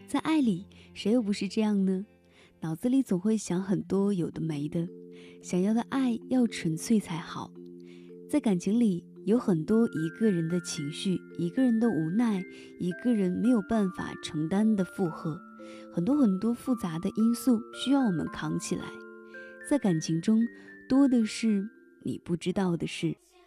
在爱里，谁又不是这样呢？脑子里总会想很多有的没的，想要的爱要纯粹才好。在感情里，有很多一个人的情绪，一个人的无奈，一个人没有办法承担的负荷，很多复杂的因素需要我们扛起来。在感情中，多的是你不知道的事。